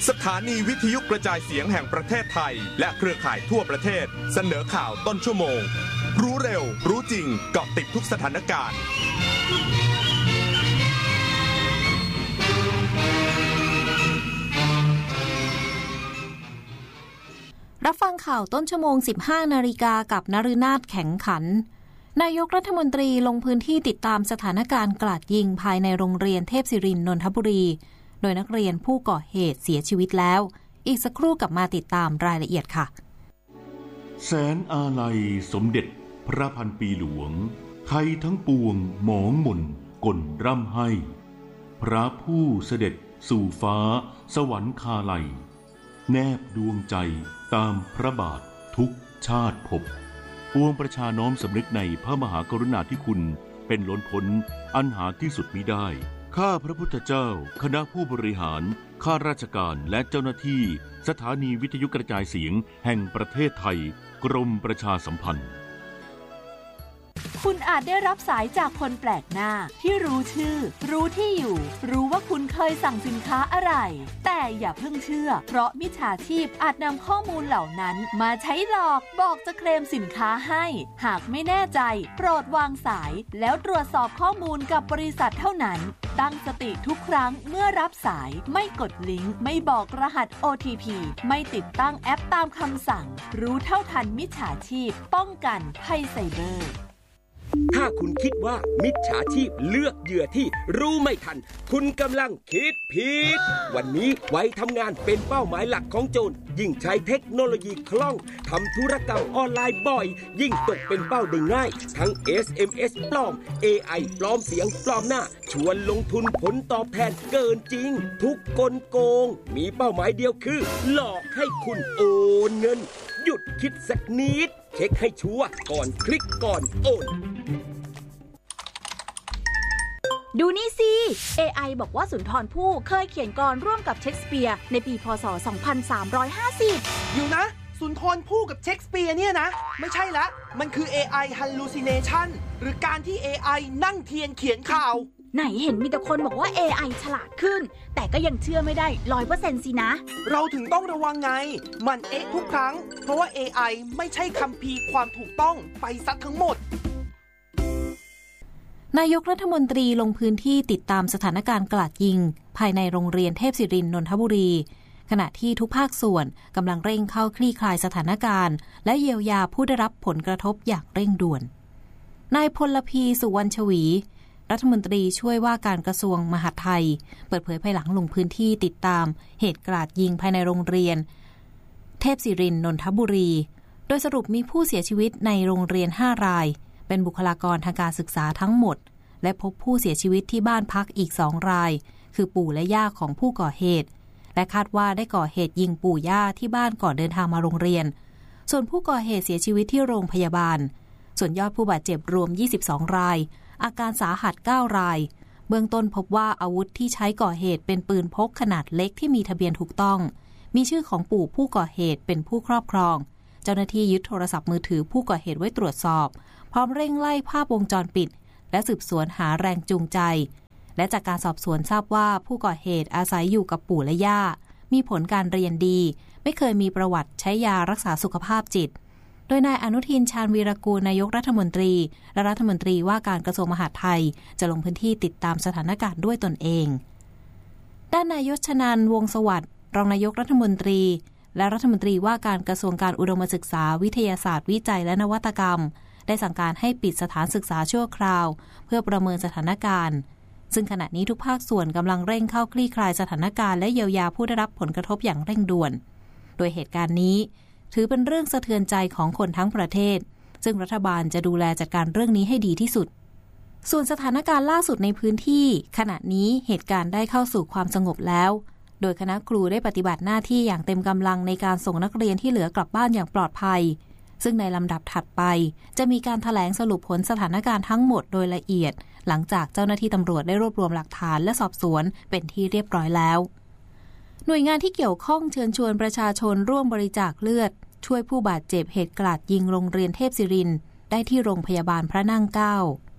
สถานีวิทยุกระจายเสียงแห่งประเทศไทยและเครือข่ายทั่วประเทศเสนอข่าวต้นชั่วโมงรู้เร็วรู้จริงเกาะติดทุกสถานการณ์รับฟังข่าวต้นชั่วโมง 15 นาฬิกากับนฤนาถแข็งขันนายกรัฐมนตรีลงพื้นที่ติดตามสถานการณ์กราดยิงภายในโรงเรียนเทพศิรินทร์นนทบุรีโดยนักเรียนผู้ก่อเหตุเสียชีวิตแล้วอีกสักครู่กลับมาติดตามรายละเอียดค่ะแสนอาลัยสมเด็จพระพันปีหลวงไทยทั้งปวงหมองหม่นก่นร่ำให้พระผู้เสด็จสู่ฟ้าสวรรคาลัยแนบดวงใจตามพระบาททุกชาติภพปวงประชาน้อมสำนึกในพระมหากรุณาธิคุณเป็นล้นพ้นอันหาที่สุดมิได้ข้าพระพุทธเจ้าคณะผู้บริหารข้าราชการและเจ้าหน้าที่สถานีวิทยุกระจายเสียงแห่งประเทศไทยกรมประชาสัมพันธ์คุณอาจได้รับสายจากคนแปลกหน้าที่รู้ชื่อรู้ที่อยู่รู้ว่าคุณเคยสั่งสินค้าอะไรแต่อย่าเพิ่งเชื่อเพราะมิจฉาชีพอาจนำข้อมูลเหล่านั้นมาใช้หลอกบอกจะเคลมสินค้าให้หากไม่แน่ใจโปรดวางสายแล้วตรวจสอบข้อมูลกับบริษัทเท่านั้นตั้งสติทุกครั้งเมื่อรับสายไม่กดลิงก์ไม่บอกรหัส OTP ไม่ติดตั้งแอปตามคำสั่งรู้เท่าทันมิจฉาชีพป้องกันภัยไซเบอร์ถ้าคุณคิดว่ามิจฉาชีพเลือกเหยื่อที่รู้ไม่ทันคุณกำลังคิดผิดวันนี้ไว้ทำงานเป็นเป้าหมายหลักของโจรยิ่งใช้เทคโนโลยีคล่องทำธุรกรรมออนไลน์บ่อยยิ่งตกเป็นเป้าได้ง่ายทั้ง SMS ปลอม AI ปลอมเสียงปลอมหน้าชวนลงทุนผลตอบแทนเกินจริงทุกกลโกงมีเป้าหมายเดียวคือหลอกให้คุณโอนเงินหยุดคิดสักนิดเช็คให้ชัวร์ก่อนคลิกก่อนโอนดูนี่สิ AI บอกว่าสุนทรภู่เคยเขียนกลอนร่วมกับเชคสเปียร์ในปีพ.ศ. 2350 อยู่นะสุนทรภู่กับเชคสเปียร์เนี่ยนะไม่ใช่ละมันคือ AI hallucination หรือการที่ AI นั่งเทียนเขียนข่าวไหนเห็นมีแต่คนบอกว่า AI ฉลาดขึ้นแต่ก็ยังเชื่อไม่ได้ 100% สินะเราถึงต้องระวังไงมันทุกครั้งเพราะว่า AI ไม่ใช่คัมภีร์ความถูกต้องไปซะทั้งหมดนายกรัฐมนตรีลงพื้นที่ติดตามสถานการณ์กราดยิงภายในโรงเรียนเทพศิรินทร์นนทบุรีขณะที่ทุกภาคส่วนกำลังเร่งเข้าคลี่คลายสถานการณ์และเยียวยาผู้ได้รับผลกระทบอย่างเร่งด่วนนายพลพีสุวรรณชวีรัฐมนตรีช่วยว่าการกระทรวงมหาดไทยเปิดเผยภายหลังลงพื้นที่ติดตามเหตุกราดยิงภายในโรงเรียนเทพศิรินทร์นนทบุรีโดยสรุปมีผู้เสียชีวิตในโรงเรียน5รายเป็นบุคลากรทางการศึกษาทั้งหมดและพบผู้เสียชีวิตที่บ้านพักอีก2รายคือปู่และย่าของผู้ก่อเหตุและคาดว่าได้ก่อเหตุยิงปู่ย่าที่บ้านก่อนเดินทางมาโรงเรียนส่วนผู้ก่อเหตุเสียชีวิตที่โรงพยาบาลส่วนยอดผู้บาดเจ็บรวม22รายอาการสาหัส9รายเบื้องต้นพบว่าอาวุธที่ใช้ก่อเหตุเป็นปืนพกขนาดเล็กที่มีทะเบียนถูกต้องมีชื่อของปู่ผู้ก่อเหตุเป็นผู้ครอบครองเจ้าหน้าที่ยึดโทรศัพท์มือถือผู้ก่อเหตุไว้ตรวจสอบพร้อมเร่งไล่ภาพวงจรปิดและสืบสวนหาแรงจูงใจและจากการสอบสวนทราบว่าผู้ก่อเหตุอาศัยอยู่กับปู่และย่ามีผลการเรียนดีไม่เคยมีประวัติใช้ยารักษาสุขภาพจิตโดยนายอนุทินชาญวีรกูลนายกรัฐมนตรีและรัฐมนตรีว่าการกระทรวงมหาดไทยจะลงพื้นที่ติดตามสถานการณ์ด้วยตนเองด้านนายยชนันท์วงศ์สวัสดิ์รองนายกรัฐมนตรีและรัฐมนตรีว่าการกระทรวงการอุดมศึกษาวิทยาศาสตร์วิจัยและนวัตกรรมได้สั่งการให้ปิดสถานศึกษาชั่วคราวเพื่อประเมินสถานการณ์ซึ่งขณะนี้ทุกภาคส่วนกำลังเร่งเข้าคลี่คลายสถานการณ์และเยียวยาผู้ได้รับผลกระทบอย่างเร่งด่วนโดยเหตุการณ์นี้ถือเป็นเรื่องสะเทือนใจของคนทั้งประเทศซึ่งรัฐบาลจะดูแลจัดการเรื่องนี้ให้ดีที่สุดส่วนสถานการณ์ล่าสุดในพื้นที่ขณะนี้เหตุการณ์ได้เข้าสู่ความสงบแล้วโดยคณะครูได้ปฏิบัติหน้าที่อย่างเต็มกำลังในการส่งนักเรียนที่เหลือกลับบ้านอย่างปลอดภัยซึ่งในลำดับถัดไปจะมีการแถลงสรุปผลสถานการณ์ทั้งหมดโดยละเอียดหลังจากเจ้าหน้าที่ตำรวจได้รวบรวมหลักฐานและสอบสวนเป็นที่เรียบร้อยแล้วหน่วยงานที่เกี่ยวข้องเชิญชวนประชาชนร่วมบริจาคเลือดช่วยผู้บาดเจ็บเหตุกราดยิงโรงเรียนเทพศิรินทร์ได้ที่โรงพยาบาลพระนั่งเกล้า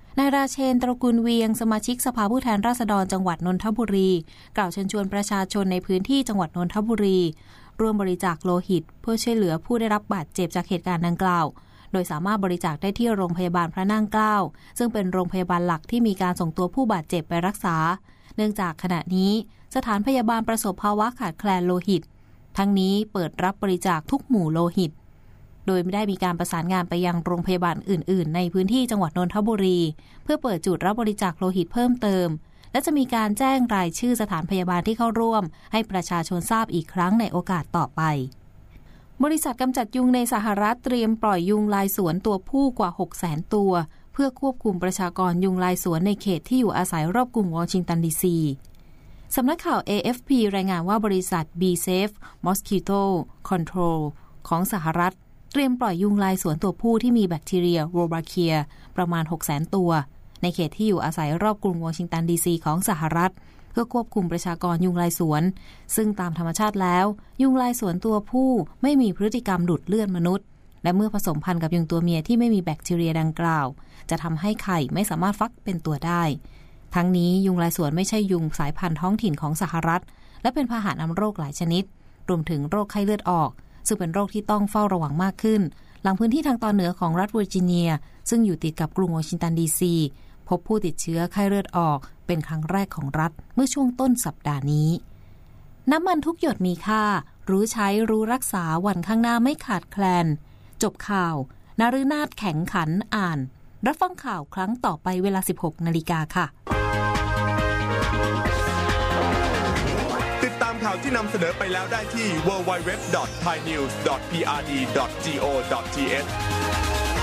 นายราเชน ตระกูลเวียงสมาชิกสภาผู้แทนราษฎรจังหวัดนนทบุรีกล่าวเชิญชวนประชาชนในพื้นที่จังหวัดนนทบุรีร่วมบริจาคโลหิตเพื่อช่วยเหลือผู้ได้รับบาดเจ็บจากเหตุการณ์ดังกล่าวโดยสามารถบริจาคได้ที่โรงพยาบาลพระนั่งเกล้าซึ่งเป็นโรงพยาบาลหลักที่มีการส่งตัวผู้บาดเจ็บไปรักษาเนื่องจากขณะนี้สถานพยาบาลประสบภาวะขาดแคลนโลหิตทั้งนี้เปิดรับบริจาคทุกหมู่โลหิตโดยไม่ได้มีการประสานงานไปยังโรงพยาบาลอื่นๆในพื้นที่จังหวัดนนทบุรีเพื่อเปิดจุดรับบริจาคโลหิตเพิ่มเติมและจะมีการแจ้งรายชื่อสถานพยาบาลที่เข้าร่วมให้ประชาชนทราบอีกครั้งในโอกาสต่อไปบริษัทกำจัดยุงในสหรัฐเตรียมปล่อยยุงลายสวนตัวผู้กว่า 600,000 ตัวเพื่อควบคุมประชากรยุงลายสวนในเขตที่อยู่อาศัยรอบกรุงวอชิงตันดีซีสำนักข่าว AFP รายงานว่าบริษัท BeeSafe Mosquito Control ของสหรัฐเตรียมปล่อยยุงลายสวนตัวผู้ที่มีแบคทีเรียโวบาเคียประมาณ 600,000 ตัวในเขตที่อยู่อาศัยรอบกรุงวอชิงตันดีซีของสหรัฐเพื่อควบคุมประชากรยุงลายสวนซึ่งตามธรรมชาติแล้วยุงลายสวนตัวผู้ไม่มีพฤติกรรมดูดเลือดมนุษย์และเมื่อผสมพันธุ์กับยุงตัวเมียที่ไม่มีแบคทีเรียดังกล่าวจะทำให้ไข่ไม่สามารถฟักเป็นตัวได้ทั้งนี้ยุงลายสวนไม่ใช่ยุงสายพันธุ์ท้องถิ่นของสหรัฐและเป็นพาหะนำโรคหลายชนิดรวมถึงโรคไข้เลือดออกซึ่งเป็นโรคที่ต้องเฝ้าระวังมากขึ้นหลังพื้นที่ทางตอนเหนือของรัฐเวอร์จิเนียซึ่งอยู่ติดกับกรุงวอชิงตันดีซีพบผู้ติดเชื้อไข้เลือดออกเป็นครั้งแรกของรัฐเมื่อช่วงต้นสัปดาห์นี้น้ำมันทุกหยดมีค่ารู้ใช้รู้รักษาวันข้างหน้าไม่ขาดแคลนจบข่าวนฤนาถแข็งขันอ่านรับฟังข่าวครั้งต่อไปเวลา 16:00 น.ค่ะติดตามข่าวที่นำเสนอไปแล้วได้ที่ www.thainews.prd.go.th